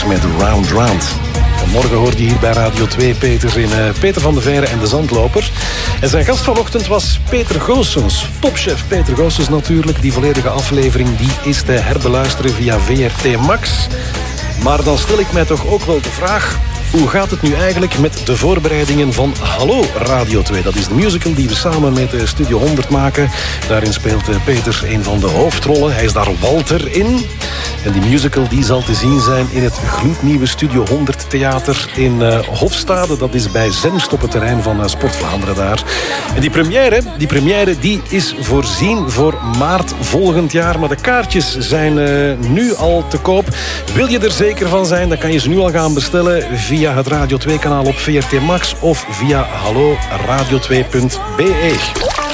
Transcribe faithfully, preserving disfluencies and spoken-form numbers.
Peters met Round Round. Vanmorgen hoorde je hier bij Radio twee Peter in uh, Peter van de Veire en de Zandloper. En zijn gast vanochtend was Peter Goossens. Topchef Peter Goossens natuurlijk. Die volledige aflevering die is te herbeluisteren via V R T Max. Maar dan stel ik mij toch ook wel de vraag... Hoe gaat het nu eigenlijk met de voorbereidingen van Hallo Radio twee? Dat is de musical die we samen met Studio honderd maken. Daarin speelt Peter een van de hoofdrollen. Hij is daar Walter in. En die musical die zal te zien zijn in het gloednieuwe Studio honderd Theater in uh, Hofstade. Dat is bij Zemst op het terrein van uh, Sport Vlaanderen daar. En die première, die première die is voorzien voor maart volgend jaar. Maar de kaartjes zijn uh, nu al te koop. Wil je er zeker van zijn, dan kan je ze nu al gaan bestellen via via het Radio twee kanaal op V R T Max of via hallo radio twee punt b e.